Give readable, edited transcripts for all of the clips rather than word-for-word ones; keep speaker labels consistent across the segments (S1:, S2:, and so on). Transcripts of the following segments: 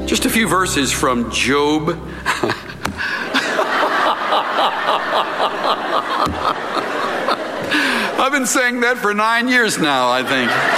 S1: Just a few verses from Job. I've been saying that for 9 years now, I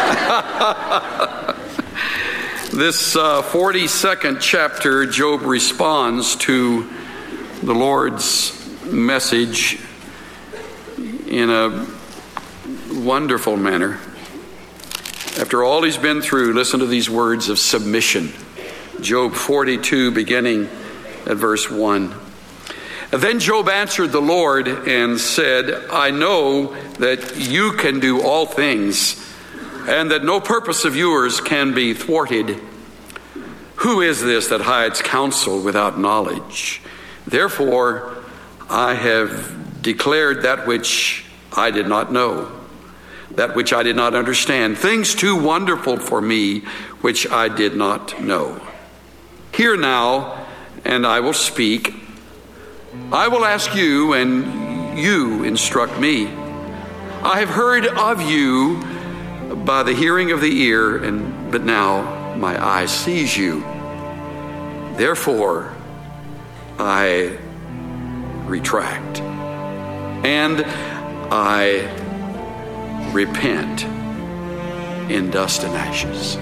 S1: think. This 42nd chapter, Job responds to the Lord's message in a wonderful manner. After all he's been through, listen to these words of submission. Job 42, beginning at verse 1. Then Job answered the Lord and said, I know that you can do all things, and that no purpose of yours can be thwarted. Who is this that hides counsel without knowledge? Therefore, I have declared that which I did not know, that which I did not understand, things too wonderful for me, which I did not know. Hear now, and I will speak. I will ask you, and you instruct me. I have heard of you by the hearing of the ear, but now my eye sees you. Therefore, I retract, and I repent in dust and ashes.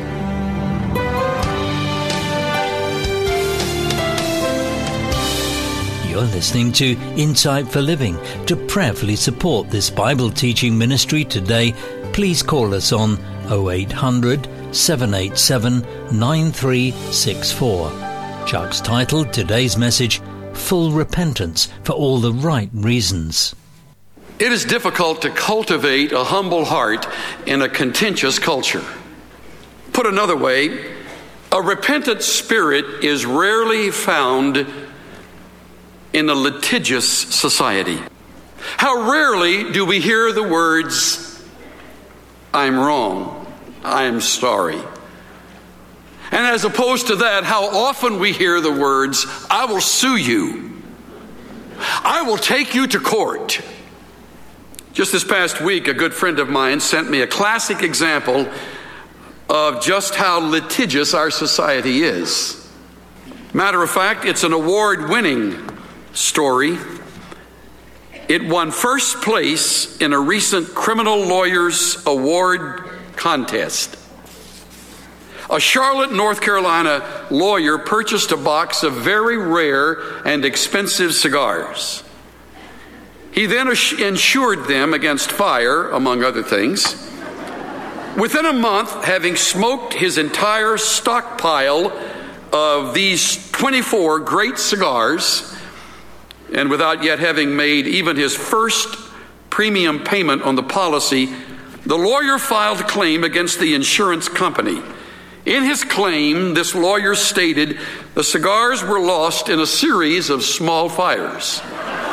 S2: You're listening to Insight for Living. To prayerfully support this Bible teaching ministry today, please call us on 0800 787 9364. Chuck's titled today's message, Full Repentance for All the Right Reasons.
S1: It is difficult to cultivate a humble heart in a contentious culture. Put another way, a repentant spirit is rarely found in a litigious society. How rarely do we hear the words, I'm wrong, I'm sorry. And as opposed to that, how often we hear the words, I will sue you. I will take you to court. Just this past week, a good friend of mine sent me a classic example of just how litigious our society is. Matter of fact, it's an award-winning story. It won first place in a recent Criminal Lawyers Award contest. A Charlotte, North Carolina lawyer purchased a box of very rare and expensive cigars. He then insured them against fire, among other things. Within a month, having smoked his entire stockpile of these 24 great cigars, and without yet having made even his first premium payment on the policy, the lawyer filed a claim against the insurance company. In his claim, this lawyer stated the cigars were lost in a series of small fires.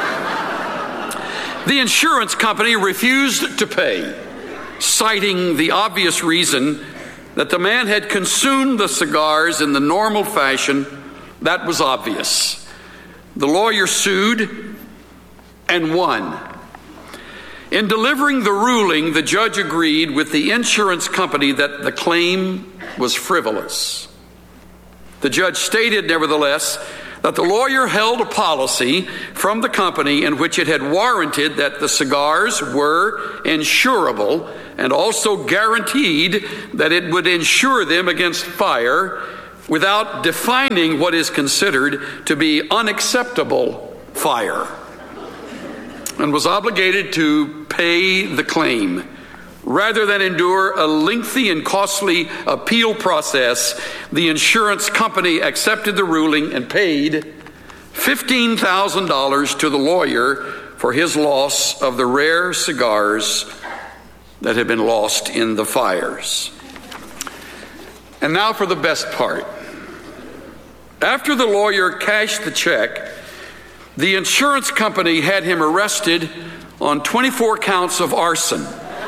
S1: The insurance company refused to pay, citing the obvious reason that the man had consumed the cigars in the normal fashion. That was obvious. The lawyer sued and won. In delivering the ruling, the judge agreed with the insurance company that the claim was frivolous. The judge stated, nevertheless, that the lawyer held a policy from the company in which it had warranted that the cigars were insurable and also guaranteed that it would insure them against fire without defining what is considered to be unacceptable fire, and was obligated to pay the claim. Rather than endure a lengthy and costly appeal process, the insurance company accepted the ruling and paid $15,000 to the lawyer for his loss of the rare cigars that had been lost in the fires. And now for the best part. After the lawyer cashed the check, the insurance company had him arrested on 24 counts of arson.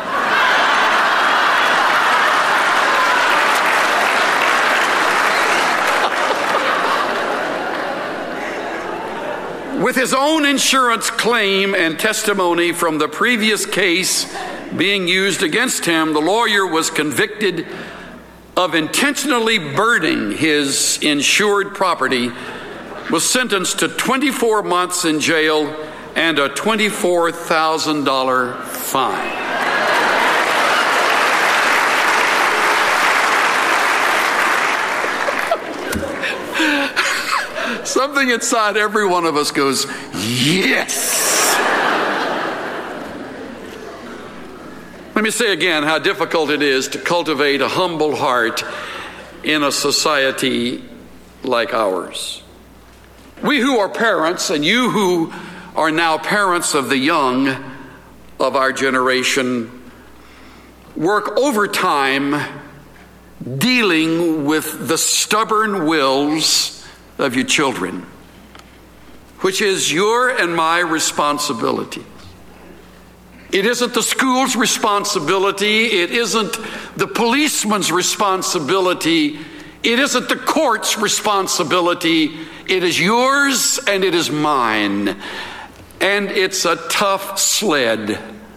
S1: With his own insurance claim and testimony from the previous case being used against him, the lawyer was convicted of intentionally burning his insured property was sentenced to 24 months in jail and a $24,000 fine. Something inside every one of us goes, yes! Let me say again how difficult it is to cultivate a humble heart in a society like ours. We who are parents, and you who are now parents of the young of our generation, work overtime dealing with the stubborn wills of your children, which is your and my responsibility. It isn't the school's responsibility. It isn't the policeman's responsibility. It isn't the court's responsibility. It is yours and it is mine. And it's a tough sled.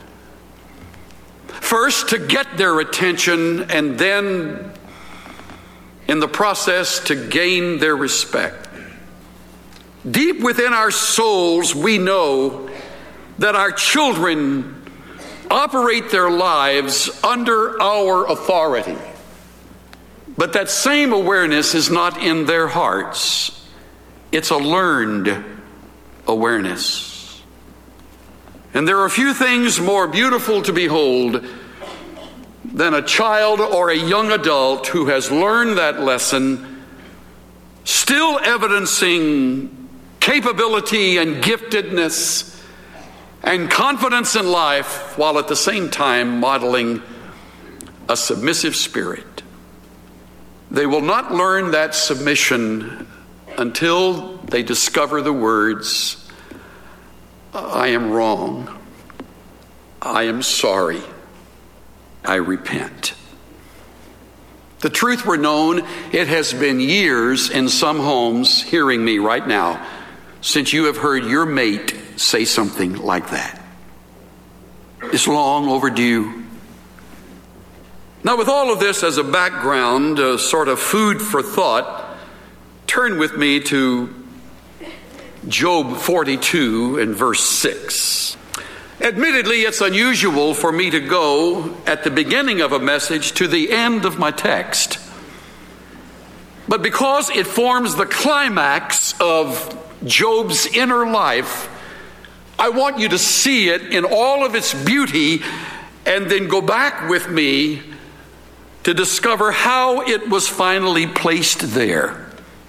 S1: First, to get their attention, and then in the process to gain their respect. Deep within our souls, we know that our children operate their lives under our authority. But that same awareness is not in their hearts. It's a learned awareness. And there are few things more beautiful to behold than a child or a young adult who has learned that lesson, still evidencing capability and giftedness and confidence in life, while at the same time modeling a submissive spirit. They will not learn that submission until they discover the words, I am wrong, I am sorry, I repent. The truth were known, it has been years in some homes hearing me right now since you have heard your mate say something like that. It's long overdue. Now, with all of this as a background, a sort of food for thought, turn with me to Job 42 and verse 6. Admittedly, it's unusual for me to go at the beginning of a message to the end of my text. But because it forms the climax of Job's inner life, I want you to see it in all of its beauty and then go back with me to discover how it was finally placed there.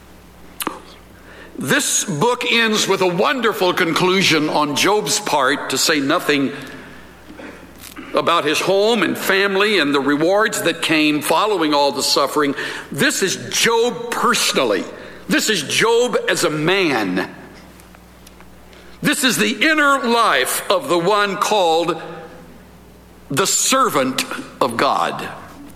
S1: This book ends with a wonderful conclusion on Job's part, to say nothing about his home and family and the rewards that came following all the suffering. This is Job personally. This is Job as a man. This is the inner life of the one called the servant of God.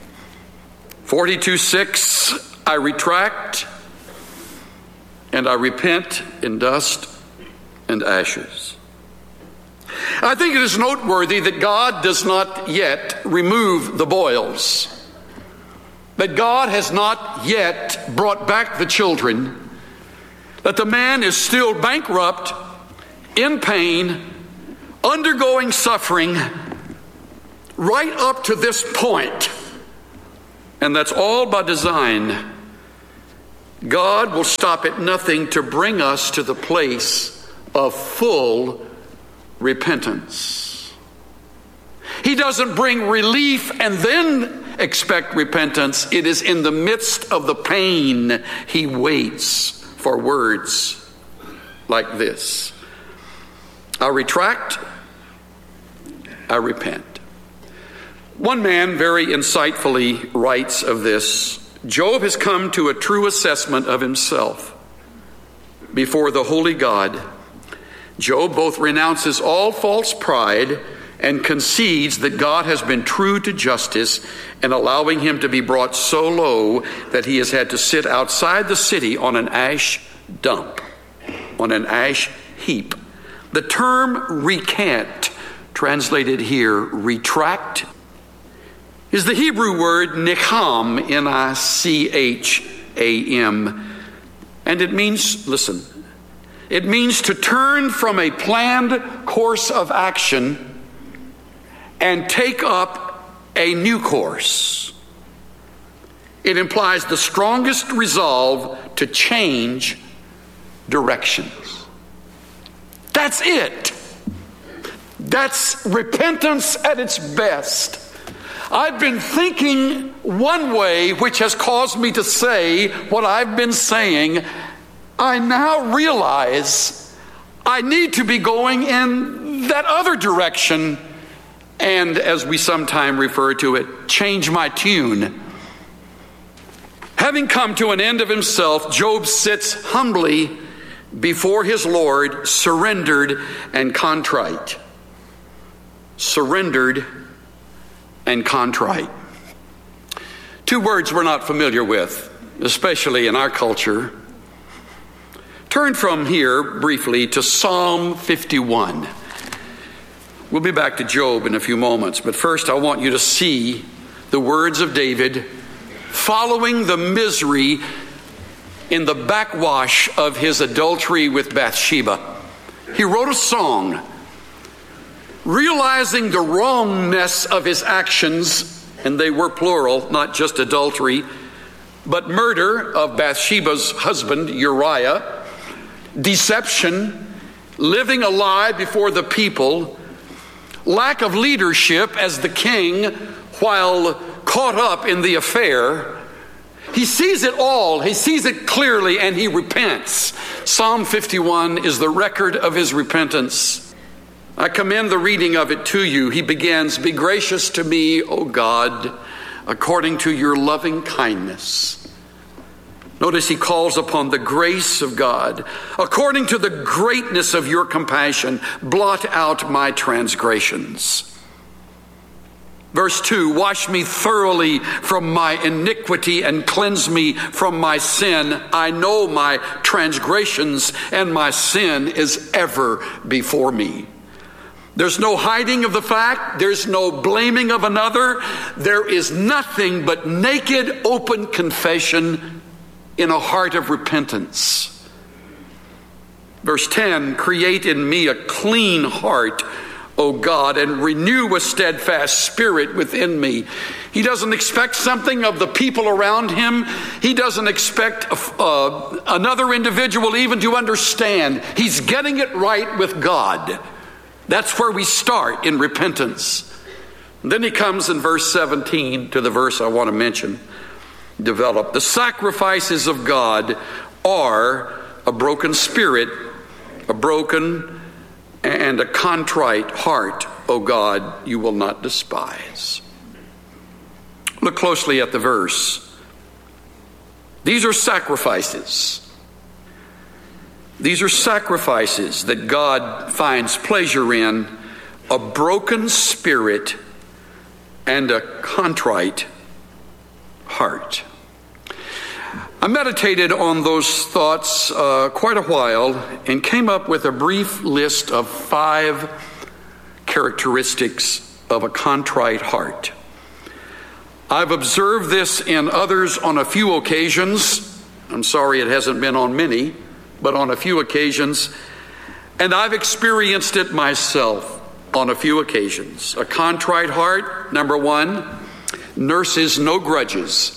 S1: 42:6, I retract and I repent in dust and ashes. I think it is noteworthy that God does not yet remove the boils, that God has not yet brought back the children, that the man is still bankrupt, in pain, undergoing suffering, right up to this point. And that's all by design. God will stop at nothing to bring us to the place of full repentance. He doesn't bring relief and then expect repentance. It is in the midst of the pain he waits for words like this. I retract, I repent. One man very insightfully writes of this: Job has come to a true assessment of himself before the holy God. Job both renounces all false pride and concedes that God has been true to justice in allowing him to be brought so low that he has had to sit outside the city on an ash dump, on an ash heap. The term recant, translated here retract, is the Hebrew word nicham, Nicham. And it means, listen, it means to turn from a planned course of action and take up a new course. It implies the strongest resolve to change directions. That's it. That's repentance at its best. I've been thinking one way, which has caused me to say what I've been saying. I now realize I need to be going in that other direction, and as we sometimes refer to it, change my tune. Having come to an end of himself, Job sits humbly before his Lord, surrendered and contrite. Surrendered and contrite. Two words we're not familiar with, especially in our culture. Turn from here briefly to Psalm 51. We'll be back to Job in a few moments, but first I want you to see the words of David following the misery in the backwash of his adultery with Bathsheba. He wrote a song realizing the wrongness of his actions, and they were plural, not just adultery, but murder of Bathsheba's husband, Uriah, deception, living a lie before the people, lack of leadership as the king while caught up in the affair. He sees it all. He sees it clearly, and he repents. Psalm 51 is the record of his repentance. I commend the reading of it to you. He begins, "Be gracious to me, O God, according to your loving kindness." Notice he calls upon the grace of God. "According to the greatness of your compassion, blot out my transgressions." Verse 2, "Wash me thoroughly from my iniquity and cleanse me from my sin. I know my transgressions and my sin is ever before me." There's no hiding of the fact. There's no blaming of another. There is nothing but naked, open confession in a heart of repentance. Verse 10, "Create in me a clean heart, O God, and renew a steadfast spirit within me." He doesn't expect something of the people around him. He doesn't expect another individual even to understand. He's getting it right with God. That's where we start in repentance. And then he comes in verse 17 to the verse I want to mention, develop. "The sacrifices of God are a broken spirit, a broken and a contrite heart, O God, you will not despise." Look closely at the verse. These are sacrifices. These are sacrifices that God finds pleasure in, a broken spirit and a contrite heart. I meditated on those thoughts quite a while and came up with a brief list of 5 characteristics of a contrite heart. I've observed this in others on a few occasions. I'm sorry it hasn't been on many, but on a few occasions. And I've experienced it myself on a few occasions. A contrite heart, number 1, nurses no grudges.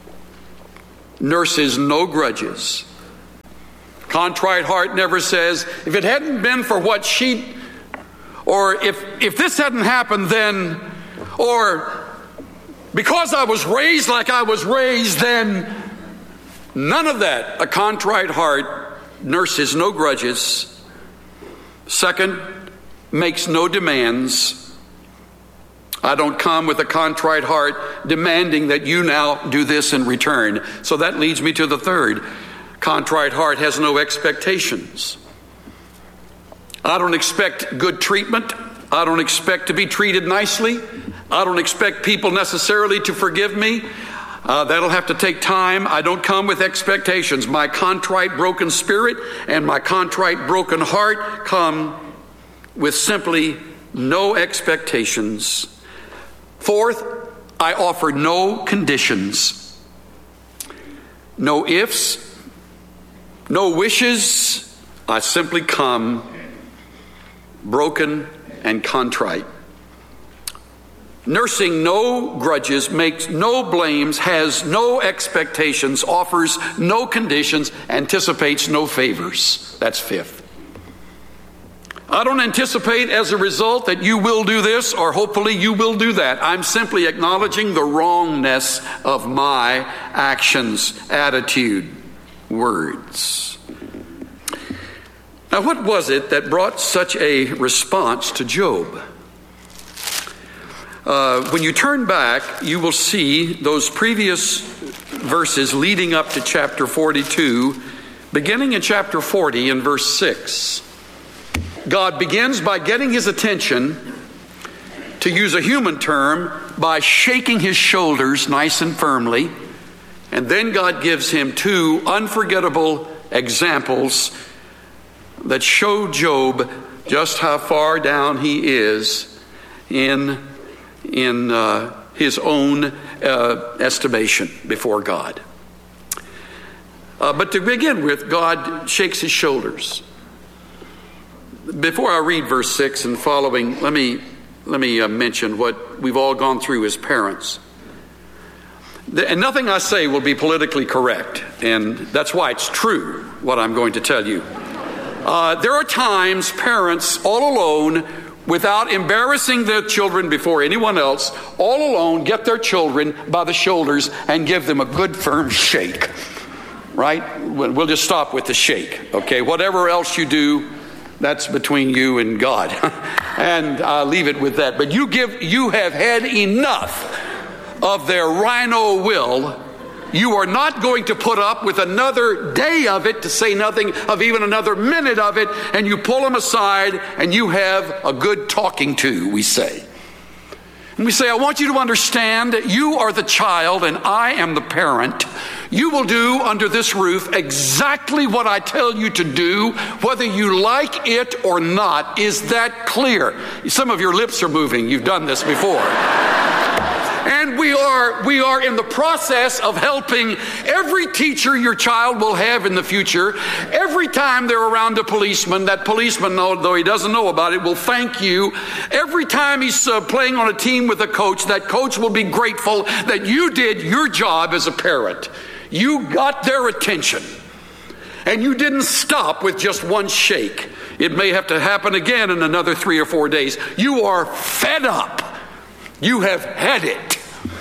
S1: Nurses no grudges. Contrite heart never says, if it hadn't been for what she, or if this hadn't happened then, or because I was raised like I was raised then. None of that. A contrite heart nurses no grudges. Second, makes no demands. I don't come with a contrite heart demanding that you now do this in return. So that leads me to the third. Contrite heart has no expectations. I don't expect good treatment. I don't expect to be treated nicely. I don't expect people necessarily to forgive me. That'll have to take time. I don't come with expectations. My contrite, broken spirit and my contrite, broken heart come with simply no expectations. Fourth, I offer no conditions, no ifs, no wishes. I simply come broken and contrite, nursing no grudges, makes no blames, has no expectations, offers no conditions, anticipates no favors. That's fifth. I don't anticipate as a result that you will do this or hopefully you will do that. I'm simply acknowledging the wrongness of my actions, attitude, words. Now, what was it that brought such a response to Job? When you turn back, you will see those previous verses leading up to chapter 42, beginning in chapter 40 in verse 6. God begins by getting his attention, to use a human term, by shaking his shoulders nice and firmly. And then God gives him two unforgettable examples that show Job just how far down he is in his own estimation before God. But to begin with, God shakes his shoulders. Before I read verse 6 and following, let me mention what we've all gone through as parents. And nothing I say will be politically correct, and that's why it's true, what I'm going to tell you. There are times parents, all alone, without embarrassing their children before anyone else, all alone, get their children by the shoulders and give them a good firm shake. Right? We'll just stop with the shake. Okay? Whatever else you do, that's between you and God. And I'll leave it with that. But you have had enough of their rhino will. You are not going to put up with another day of it, to say nothing of even another minute of it, and you pull them aside and you have a good talking to, we say. And we say, I want you to understand that you are the child and I am the parent. You will do under this roof exactly what I tell you to do, whether you like it or not. Is that clear? Some of your lips are moving. You've done this before. And we are in the process of helping every teacher your child will have in the future. Every time they're around a policeman, that policeman, though he doesn't know about it, will thank you. Every time he's playing on a team with a coach, that coach will be grateful that you did your job as a parent. You got their attention. And you didn't stop with just one shake. It may have to happen again in another 3 or 4 days. You are fed up. You have had it.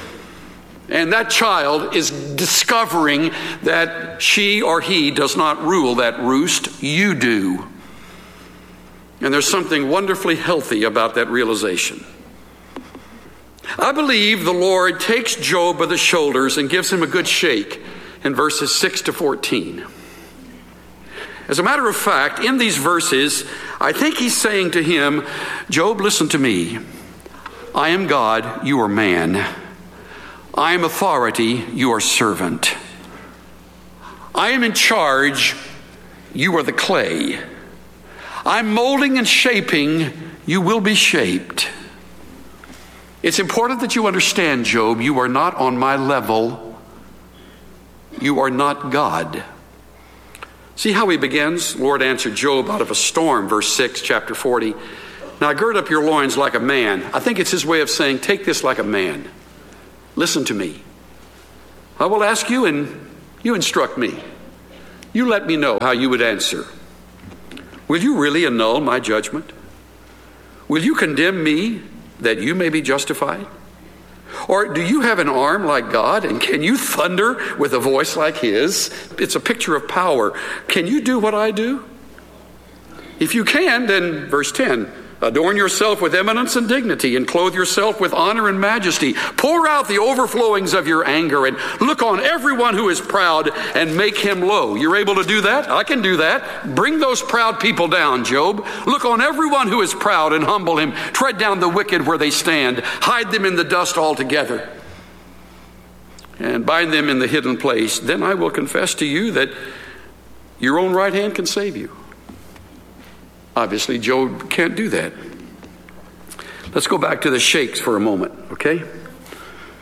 S1: And that child is discovering that she or he does not rule that roost. You do. And there's something wonderfully healthy about that realization. I believe the Lord takes Job by the shoulders and gives him a good shake in verses 6 to 14. As a matter of fact, in these verses, I think he's saying to him, Job, listen to me. I am God, you are man. I am authority, you are servant. I am in charge, you are the clay. I'm molding and shaping, you will be shaped. It's important that you understand, Job, you are not on my level. You are not God. See how he begins? Lord answered Job out of a storm, verse 6, chapter 40. Now gird up your loins like a man. I think it's his way of saying, take this like a man. Listen to me. I will ask you and you instruct me. You let me know how you would answer. Will you really annul my judgment? Will you condemn me that you may be justified? Or do you have an arm like God, and can you thunder with a voice like his? It's a picture of power. Can you do what I do? If you can, then verse 10, adorn yourself with eminence and dignity, and clothe yourself with honor and majesty. Pour out the overflowings of your anger, and look on everyone who is proud, and make him low. You're able to do that? I can do that. Bring those proud people down, Job. Look on everyone who is proud, and humble him. Tread down the wicked where they stand. Hide them in the dust altogether, and bind them in the hidden place. Then I will confess to you that your own right hand can save you. Obviously, Job can't do that. Let's go back to the shakes for a moment, okay?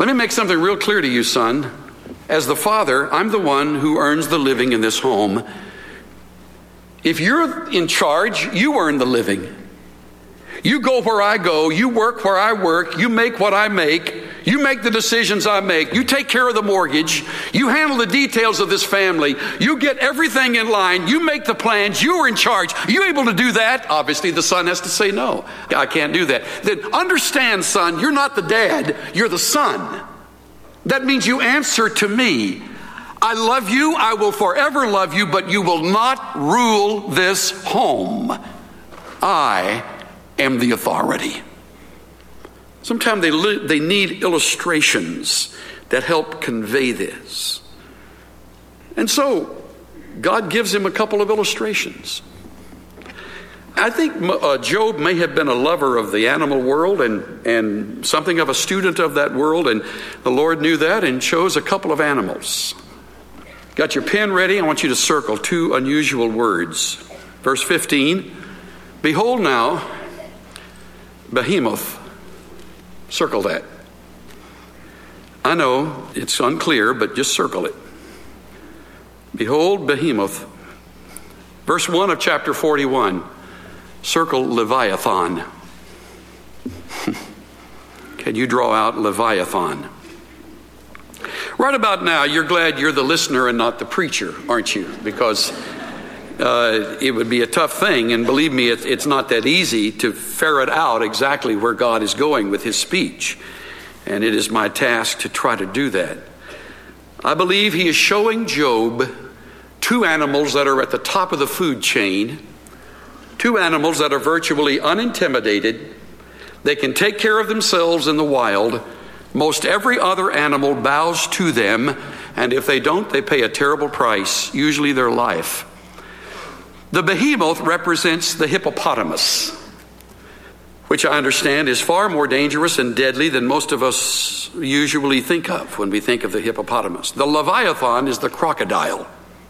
S1: Let me make something real clear to you, son. As the father, I'm the one who earns the living in this home. If you're in charge, you earn the living. You go where I go, you work where I work, you make what I make, you make the decisions I make, you take care of the mortgage, you handle the details of this family, you get everything in line, you make the plans, you are in charge. Are you able to do that? Obviously, the son has to say no. I can't do that. Then understand, son, you're not the dad, you're the son. That means you answer to me. I love you, I will forever love you, but you will not rule this home. I am the authority. Sometimes they need illustrations that help convey this. And so God gives him a couple of illustrations. I think Job may have been a lover of the animal world and something of a student of that world, and the Lord knew that and chose a couple of animals. Got your pen ready? I want you to circle two unusual words. Verse 15, behold now, behemoth. Circle that. I know it's unclear, but just circle it. Behold, behemoth. Verse 1 of chapter 41. Circle Leviathan. Can you draw out Leviathan? Right about now, you're glad you're the listener and not the preacher, aren't you? Because it would be a tough thing, and believe me, it's not that easy to ferret out exactly where God is going with his speech. And it is my task to try to do that. I believe he is showing Job two animals that are at the top of the food chain, two animals that are virtually unintimidated. They can take care of themselves in the wild. Most every other animal bows to them, and if they don't, they pay a terrible price, usually their life. The behemoth represents the hippopotamus, which I understand is far more dangerous and deadly than most of us usually think of when we think of the hippopotamus. The Leviathan is the crocodile.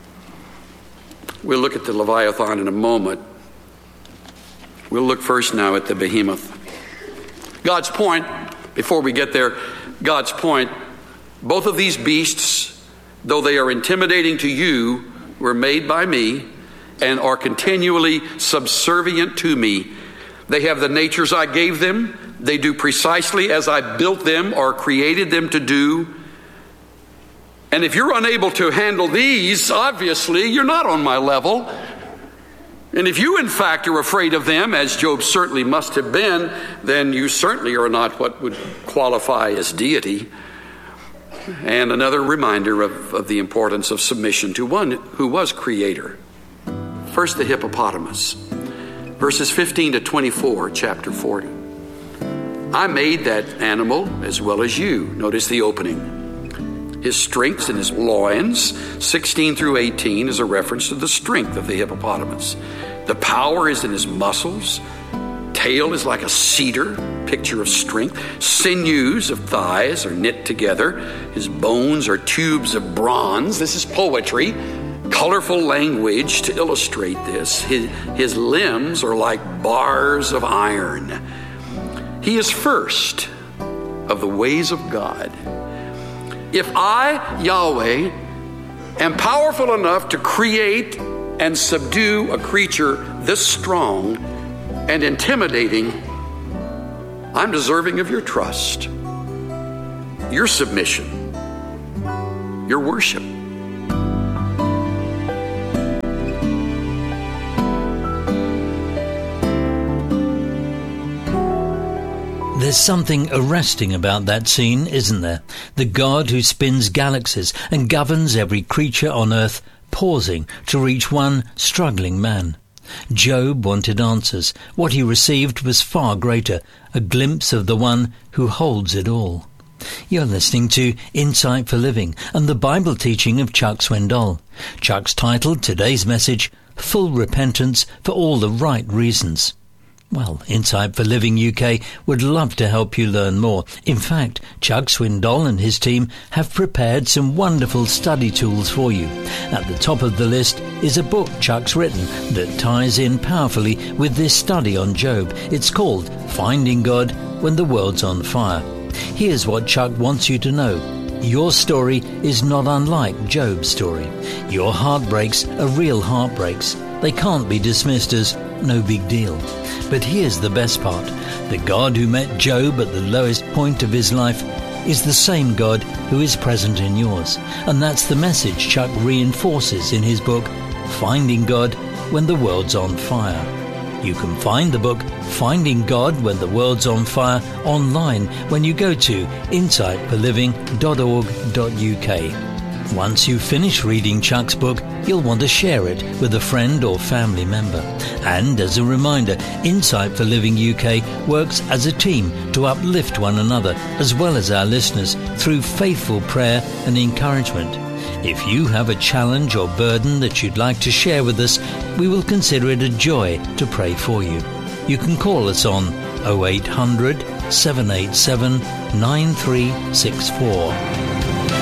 S1: We'll look at the Leviathan in a moment. We'll look first now at the behemoth. God's point, before we get there, God's point, both of these beasts, though they are intimidating to you, were made by me and are continually subservient to me. They have the natures I gave them. They do precisely as I built them or created them to do. And if you're unable to handle these, obviously you're not on my level. And if you in fact are afraid of them, as Job certainly must have been, then you certainly are not what would qualify as deity. And another reminder of the importance of submission to one who was creator. First, the hippopotamus. Verses 15 to 24, chapter 40. I made that animal as well as you. Notice the opening. His strengths and his loins, 16 through 18, is a reference to the strength of the hippopotamus. The power is in his muscles. Tail is like a cedar, picture of strength. Sinews of thighs are knit together. His bones are tubes of bronze. This is poetry. Colorful language to illustrate this. His limbs are like bars of iron. He is first of the ways of God. If I, Yahweh, am powerful enough to create and subdue a creature this strong and intimidating, I'm deserving of your trust, your submission, your worship.
S2: There's something arresting about that scene, isn't there? The God who spins galaxies and governs every creature on earth, pausing to reach one struggling man. Job wanted answers. What he received was far greater, a glimpse of the one who holds it all. You're listening to Insight for Living and the Bible teaching of Chuck Swindoll. Chuck's titled today's message, Full Repentance for All the Right Reasons. Well, Insight for Living UK would love to help you learn more. In fact, Chuck Swindoll and his team have prepared some wonderful study tools for you. At the top of the list is a book Chuck's written that ties in powerfully with this study on Job. It's called Finding God When the World's on Fire. Here's what Chuck wants you to know. Your story is not unlike Job's story. Your heartbreaks are real heartbreaks. They can't be dismissed as no big deal. But here's the best part. The God who met Job at the lowest point of his life is the same God who is present in yours. And that's the message Chuck reinforces in his book, Finding God When the World's on Fire. You can find the book, Finding God When the World's on Fire, online when you go to insightforliving.org.uk. Once you finish reading Chuck's book, you'll want to share it with a friend or family member. And as a reminder, Insight for Living UK works as a team to uplift one another, as well as our listeners, through faithful prayer and encouragement. If you have a challenge or burden that you'd like to share with us, we will consider it a joy to pray for you. You can call us on 0800 787 9364.